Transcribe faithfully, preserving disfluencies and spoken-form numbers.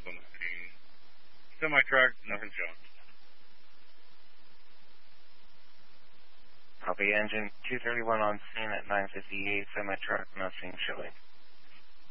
vehicles on the scene. Semi-truck, nothing shown. Copy, engine two thirty-one on scene at nine fifty-eight, semi-truck, nothing showing.